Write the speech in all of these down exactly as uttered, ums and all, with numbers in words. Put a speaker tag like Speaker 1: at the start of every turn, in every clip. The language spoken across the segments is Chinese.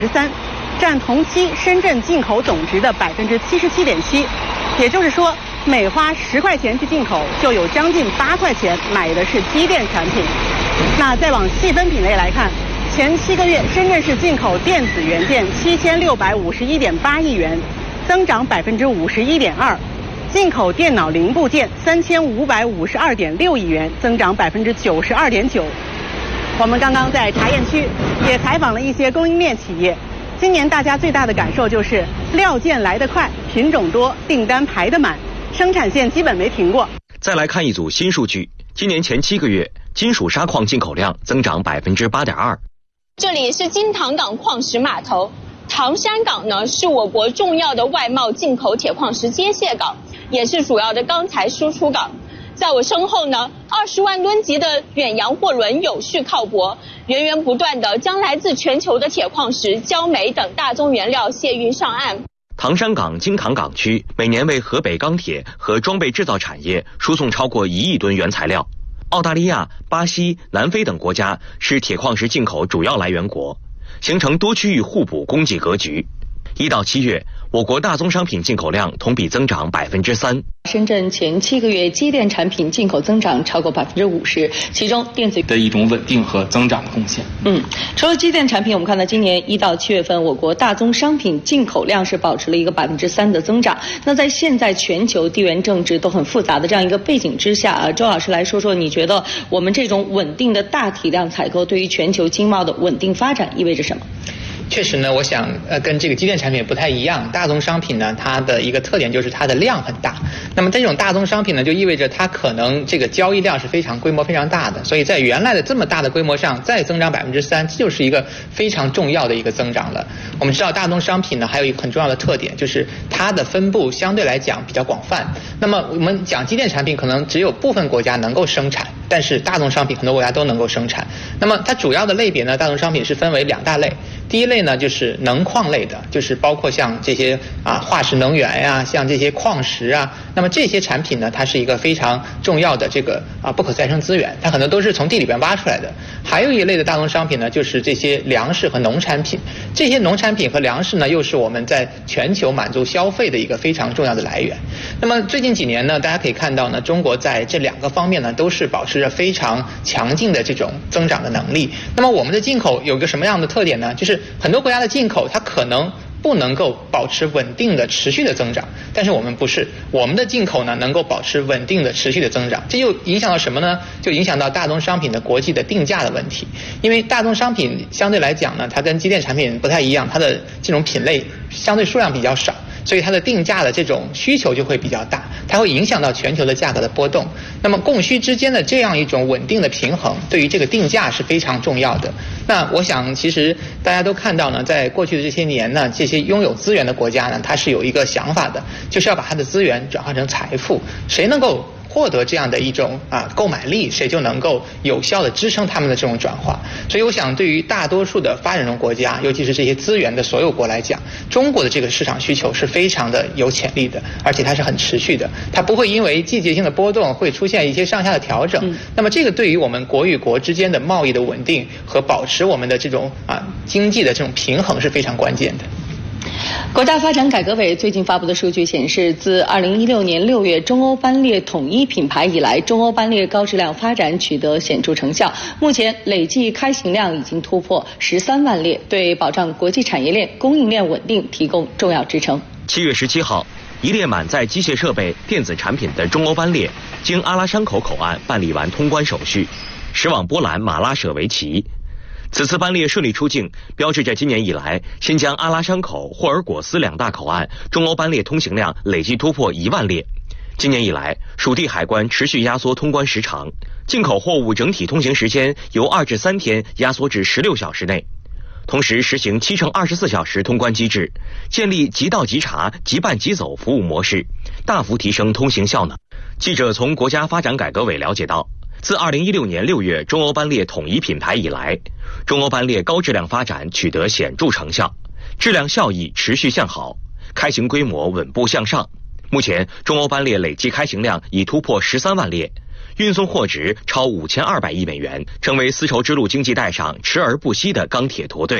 Speaker 1: 十三，占同期深圳进口总值的百分之七十七点七。也就是说，每花十块钱去进口，就有将近八块钱买的是机电产品。那再往细分品类来看，前七个月深圳市进口电子元件七千六百五十一点八亿元，增长百分之五十一点二；进口电脑零部件三千五百五十二点六亿元，增长百分之九十二点九。我们刚刚在茶叶区也采访了一些供应链企业。今年大家最大的感受就是料件来得快，品种多，订单排得满，生产线基本没停过。
Speaker 2: 再来看一组新数据，今年前七个月，金属砂矿进口量增长百分之八点二。
Speaker 3: 这里是金塘港矿石码头，唐山港呢是我国重要的外贸进口铁矿石接卸港，也是主要的钢材输出港。在我身后呢，二十万吨级的远洋货轮有序靠泊，源源不断的将来自全球的铁矿石、焦煤等大宗原料卸运上岸。
Speaker 2: 唐山港金塘港区每年为河北钢铁和装备制造产业输送超过一亿吨原材料。澳大利亚、巴西、南非等国家是铁矿石进口主要来源国，形成多区域互补供给格局。一到七月，我国大宗商品进口量同比增长百分之三。
Speaker 4: 深圳前七个月机电产品进口增长超过百分之五十，其中电子
Speaker 5: 的一种稳定和增长的贡献。
Speaker 4: 嗯，除了机电产品，我们看到今年一到七月份，我国大宗商品进口量是保持了一个百分之三的增长。那在现在全球地缘政治都很复杂的这样一个背景之下啊，周老师来说说，你觉得我们这种稳定的大体量采购对于全球经贸的稳定发展意味着什么？
Speaker 6: 确实呢，我想呃跟这个机电产品不太一样，大宗商品呢它的一个特点就是它的量很大。那么这种大宗商品呢，就意味着它可能这个交易量是非常规模非常大的，所以在原来的这么大的规模上再增长百分之三，这就是一个非常重要的一个增长了。我们知道大宗商品呢还有一个很重要的特点，就是它的分布相对来讲比较广泛。那么我们讲机电产品可能只有部分国家能够生产，但是大宗商品很多国家都能够生产。那么它主要的类别呢，大宗商品是分为两大类。第一类呢就是能矿类的，就是包括像这些啊化石能源呀、啊，像这些矿石啊，那么这些产品呢，它是一个非常重要的这个啊不可再生资源，它很多都是从地里边挖出来的。还有一类的大宗商品呢，就是这些粮食和农产品，这些农产品和粮食呢，又是我们在全球满足消费的一个非常重要的来源。那么最近几年呢，大家可以看到呢，中国在这两个方面呢，都是保持着非常强劲的这种增长的能力。那么我们的进口有一个什么样的特点呢？就是很多国家的进口它可能不能够保持稳定的持续的增长，但是我们不是，我们的进口呢能够保持稳定的持续的增长。这就影响到什么呢？就影响到大宗商品的国际的定价的问题。因为大宗商品相对来讲呢，它跟机电产品不太一样，它的这种品类相对数量比较少，所以它的定价的这种需求就会比较大，它会影响到全球的价格的波动。那么供需之间的这样一种稳定的平衡，对于这个定价是非常重要的。那我想其实大家都看到呢，在过去的这些年呢，这些拥有资源的国家呢，它是有一个想法的，就是要把它的资源转化成财富。谁能够获得这样的一种啊购买力，谁就能够有效的支撑他们的这种转化。所以我想对于大多数的发展中国家，尤其是这些资源的所有国来讲，中国的这个市场需求是非常的有潜力的，而且它是很持续的，它不会因为季节性的波动会出现一些上下的调整。嗯、那么这个对于我们国与国之间的贸易的稳定和保持我们的这种啊经济的这种平衡是非常关键的。
Speaker 4: 国家发展改革委最近发布的数据显示，自二零一六年六月中欧班列统一品牌以来，中欧班列高质量发展取得显著成效。目前累计开行量已经突破十三万列，对保障国际产业链供应链稳定提供重要支撑。
Speaker 2: 七月十七号，一列满载机械设备、电子产品的中欧班列经阿拉山口口岸办理完通关手续，驶往波兰马拉舍维奇。此次班列顺利出境，标志着今年以来新疆阿拉山口、霍尔果斯两大口岸中欧班列通行量累计突破一万列。今年以来，属地海关持续压缩通关时长，进口货物整体通行时间由二至三天压缩至十六小时内。同时实行七乘二十四小时通关机制，建立即到即查、即办即走服务模式，大幅提升通行效能。记者从国家发展改革委了解到，自二零一六年六月中欧班列统一品牌以来，中欧班列高质量发展取得显著成效，质量效益持续向好，开行规模稳步向上。目前，中欧班列累计开行量已突破十三万列，运送货值超五千二百亿美元，成为丝绸之路经济带上驰而不息的钢铁驼队。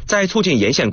Speaker 2: 在促进沿线